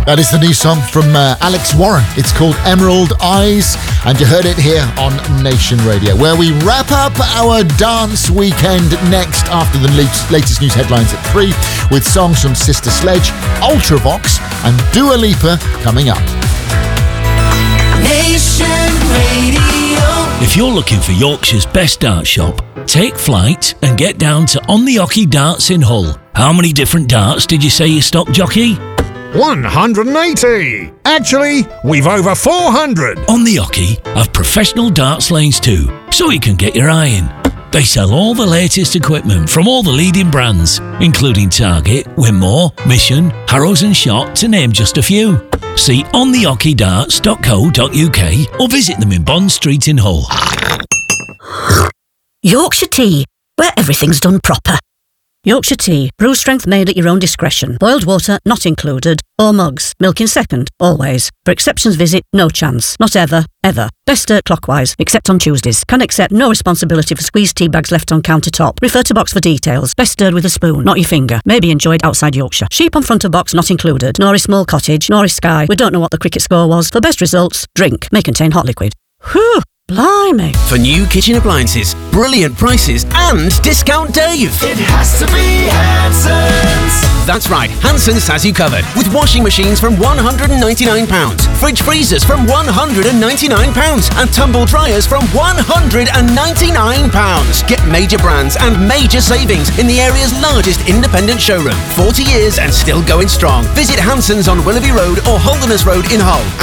That is the new song from Alex Warren. It's called Emerald Eyes, and you heard it here on Nation Radio, where we wrap up our dance weekend next after the latest news headlines at 3, with songs from Sister Sledge, Ultravox and Dua Lipa coming up. Nation Radio. If you're looking for Yorkshire's best dart shop, take flight and get down to On the Hockey Darts in Hull. How many different darts did you say you stock, jockey? 180! Actually, we've over 400! On the Hockey have professional darts lanes too, so you can get your eye in. They sell all the latest equipment from all the leading brands, including Target, Winmore, Mission, Harrows and Shot, to name just a few. See onthehockeydarts.co.uk or visit them in Bond Street in Hull. Yorkshire Tea, where everything's done proper. Yorkshire Tea, brew strength made at your own discretion. Boiled water not included. Or mugs, milk in second, always. For exceptions visit, no chance. Not ever, ever. Best stirred clockwise, except on Tuesdays. Can accept no responsibility for squeezed tea bags left on countertop. Refer to box for details. Best stirred with a spoon, not your finger. May be enjoyed outside Yorkshire. Sheep on front of box not included. Nor a small cottage, nor a sky. We don't know what the cricket score was. For best results, drink. May contain hot liquid. Whew! Blimey. For new kitchen appliances, brilliant prices and Discount Dave. It has to be Hanson's. That's right, Hanson's has you covered with washing machines from £199, fridge freezers from £199 and tumble dryers from £199. Get major brands and major savings in the area's largest independent showroom. 40 years and still going strong. Visit Hanson's on Willoughby Road or Holderness Road in Hull